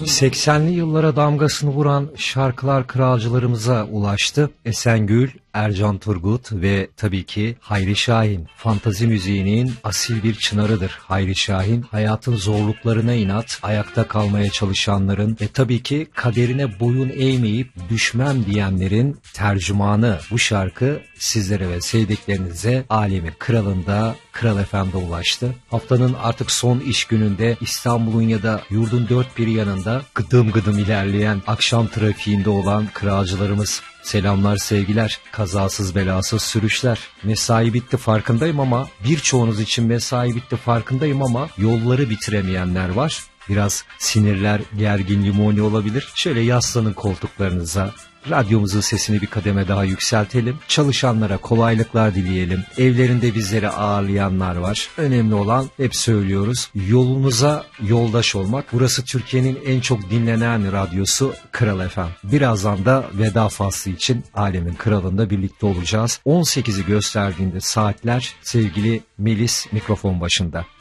80'li yıllara damgasını vuran şarkılar kralcılarımıza ulaştı. Esengül, Ercan Turgut ve tabii ki Hayri Şahin. Fantazi müziğinin asil bir çınarıdır Hayri Şahin. Hayatın zorluklarına inat, ayakta kalmaya çalışanların ve tabii ki kaderine boyun eğmeyip düşmem diyenlerin tercümanı. Bu şarkı sizlere ve sevdiklerinize alemin kralında, Kral FM'de ulaştı. Haftanın artık son iş gününde İstanbul'un ya da yurdun dört bir yanında gıdım gıdım ilerleyen akşam trafiğinde olan kralcılarımız. Selamlar, sevgiler, kazasız belasız sürüşler. Mesai bitti farkındayım ama birçoğunuz için mesai bitti farkındayım ama yolları bitiremeyenler var. Biraz sinirler gergin limoni olabilir. Şöyle yaslanın koltuklarınıza. Radyomuzun sesini bir kademe daha yükseltelim. Çalışanlara kolaylıklar dileyelim. Evlerinde bizleri ağırlayanlar var. Önemli olan hep söylüyoruz. Yolunuza yoldaş olmak. Burası Türkiye'nin en çok dinlenen radyosu Kral FM. Birazdan da veda faslı için Alemin Kralı'nda birlikte olacağız. 18'i gösterdiğinde saatler sevgili Melis mikrofon başında.